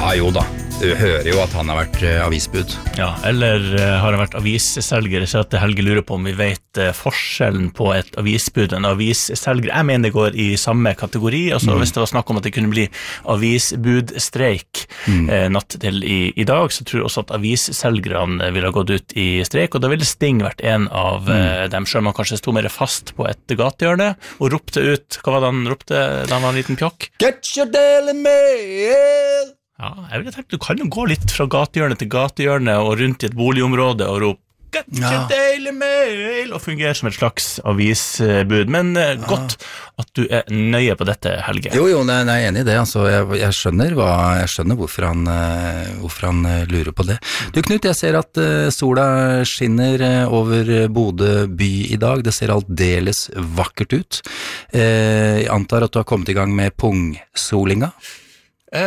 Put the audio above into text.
jo da. Du hører jo at han har vært avisbud. Ja, eller har han vært avisselger? Så at Helge lurer på om vi vet forskjellen på et avisbud og en avisselger. Jeg mener det går i samme kategori, altså hvis det var snakk om at det kunne bli avisbudstreik natt til i dag, så tror jeg også at avisselgerne ville ha gått ut i streik, og da ville Sting vært en av dem, selv om han kanskje stod mer fast på et gatehjørne, og ropte ut, hva var det han ropte da han var en liten pjokk? Get your Daily Mail! Ja, jeg ville tenkt, du kan jo gå litt fra gatehjørne til gatehjørne og rundt i et boligområde og rope Get your Daily Mail og fungere som et slags avisbud, men godt at du nøye på dette, Helge. Jo, jeg enig i det, altså, jeg skjønner hvorfor han lurer på det. Du Knut, jeg ser at sola skinner over Bodø by i dag, det ser aldeles vakkert ut. Jeg antar at du har kommet i gang med pungsolinga?